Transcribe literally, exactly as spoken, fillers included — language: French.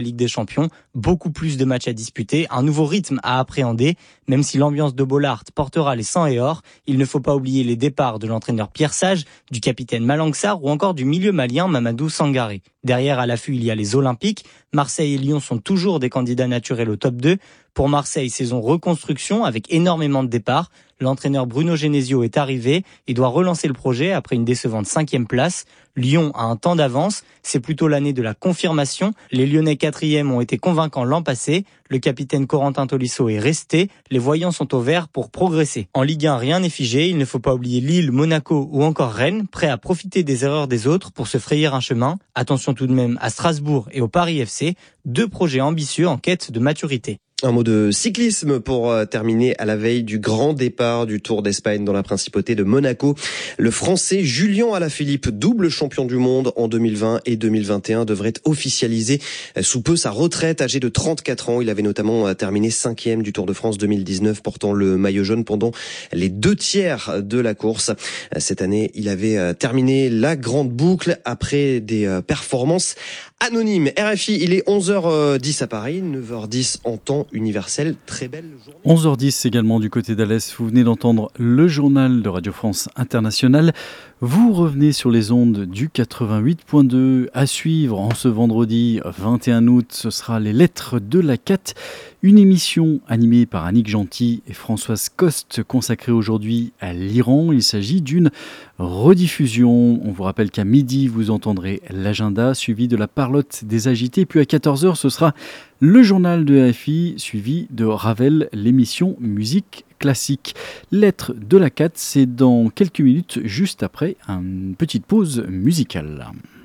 Ligue des Champions, beaucoup plus de matchs à disputer, un nouveau rythme à appréhender. Même si l'ambiance de Bollaert portera les cent et or, il ne faut pas oublier les départs de l'entraîneur Pierre Sage, du capitaine Malang Sarr ou encore du milieu malien Mamadou Sangaré. Derrière, à l'affût, il y a les Olympiques. Marseille et Lyon sont toujours des candidats naturels au top deux. Pour Marseille, saison reconstruction avec énormément de départs. L'entraîneur Bruno Genesio est arrivé et doit relancer le projet après une décevante cinquième place. Lyon a un temps d'avance, c'est plutôt l'année de la confirmation. Les Lyonnais quatrième ont été convaincants l'an passé. Le capitaine Corentin Tolisso est resté. Les voyants sont au vert pour progresser. En Ligue un, rien n'est figé. Il ne faut pas oublier Lille, Monaco ou encore Rennes, prêts à profiter des erreurs des autres pour se frayer un chemin. Attention tout de même à Strasbourg et au Paris F C, deux projets ambitieux en quête de maturité. Un mot de cyclisme pour terminer à la veille du grand départ du Tour d'Espagne dans la principauté de Monaco. Le Français Julian Alaphilippe, double champion du monde en deux mille vingt et deux mille vingt et un, devrait officialiser sous peu sa retraite. Âgé de trente-quatre ans, il avait notamment terminé cinquième du Tour de France deux mille dix-neuf, portant le maillot jaune pendant les deux tiers de la course. Cette année, il avait terminé la grande boucle après des performances anonymes. R F I, il est onze heures dix à Paris, neuf heures dix en temps universel. Très belle journée. onze heures dix également du côté d'Alès. Vous venez d'entendre le journal de Radio France Internationale. Vous revenez sur les ondes du quatre-vingt-huit point deux. À suivre en ce vendredi vingt et un août, ce sera les lettres de la C A T. Une émission animée par Annick Gentil et Françoise Coste, consacrée aujourd'hui à l'Iran. Il s'agit d'une rediffusion. On vous rappelle qu'à midi, vous entendrez l'agenda suivi de la parlotte des agités. Puis à quatorze heures, ce sera le journal de R F I suivi de Ravel, l'émission musique classique. Lettres de la C A T, c'est dans quelques minutes, juste après une petite pause musicale.